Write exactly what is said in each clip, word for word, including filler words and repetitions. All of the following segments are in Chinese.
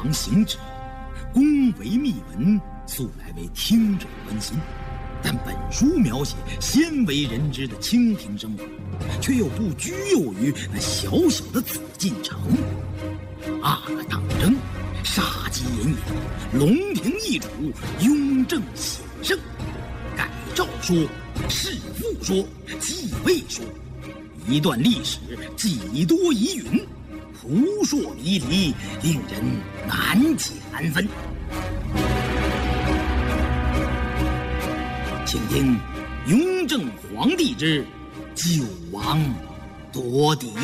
王行止，恭维秘闻，素来为听者关心。但本书描写鲜为人知的清廷生活，却又不拘囿于那小小的紫禁城。阿哥当征，杀机隐隐，龙庭易主，雍正显圣。改诏说，弑父说，继位说，一段历史几多疑云，扑朔迷离，令人难解难分。请听雍正皇帝之九王夺嫡。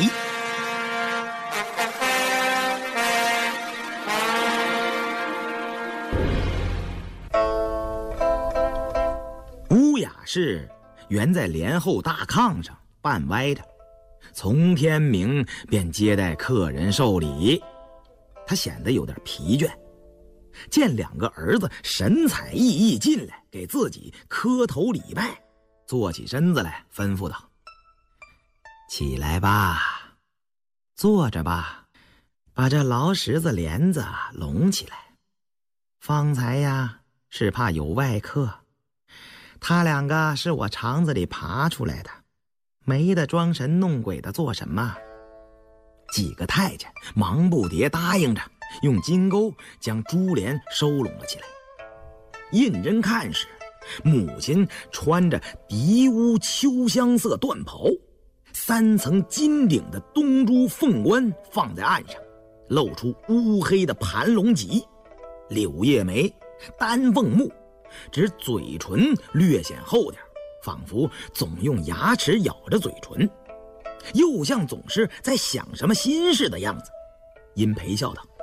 乌雅氏原在帘后大炕上半歪着，从天明便接待客人受礼。他显得有点疲倦，见两个儿子神采奕奕进来给自己磕头礼拜，坐起身子来吩咐道：起来吧，坐着吧，把这劳什子帘子拢起来。方才呀是怕有外客，他两个是我肠子里爬出来的，没得装神弄鬼的做什么。几个太监忙不迭答应着，用金钩将珠帘收拢了起来。胤禛看时，母亲穿着荻乌秋香色缎袍，三层金顶的东珠凤冠放在岸上，露出乌黑的盘龙脊，柳叶眉，丹凤目，只嘴唇略显厚点，仿佛总用牙齿咬着嘴唇，又像总是在想什么心事的样子。殷陪笑道：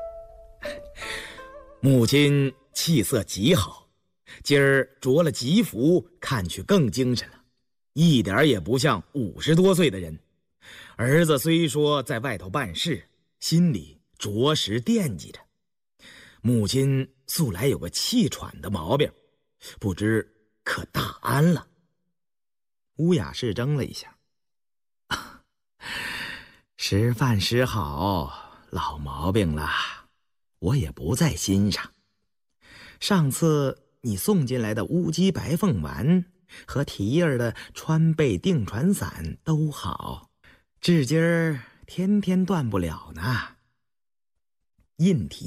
母亲气色极好，今儿着了吉服，看去更精神了，一点也不像五十多岁的人。儿子虽说在外头办事，心里着实惦记着。母亲素来有个气喘的毛病，不知可大安了。乌雅氏怔了一下，时饭时好，老毛病了，我也不在心上。上次你送进来的乌鸡白凤丸和提儿的川贝定传散都好，至今儿天天断不了呢。印提